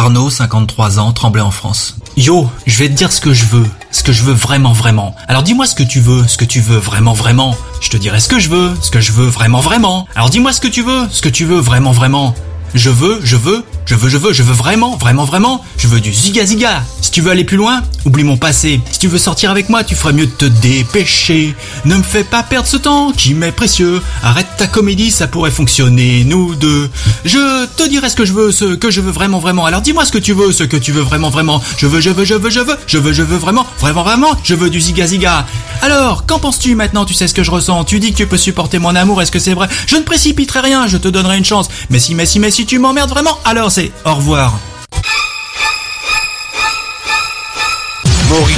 Arnaud, 53 ans, Tremblay en France. Yo, je vais te dire ce que je veux vraiment vraiment. Alors dis-moi ce que tu veux vraiment vraiment. Je te dirai ce que je veux vraiment vraiment. Alors dis-moi ce que tu veux vraiment vraiment. Je veux vraiment, je veux du ziga ziga. Si tu veux aller plus loin, oublie mon passé. Si tu veux sortir avec moi, tu ferais mieux de te dépêcher. Ne me fais pas perdre ce temps qui m'est précieux. Arrête ta comédie, ça pourrait fonctionner, nous deux. Je te dirai ce que je veux vraiment vraiment. Alors dis-moi ce que tu veux vraiment vraiment. Je veux vraiment, je veux du ziga ziga. Alors, qu'en penses-tu maintenant? Tu sais ce que je ressens. Tu dis que tu peux supporter mon amour, est-ce que c'est vrai? Je ne précipiterai rien, je te donnerai une chance. Mais si tu m'emmerdes vraiment, alors c'est au revoir.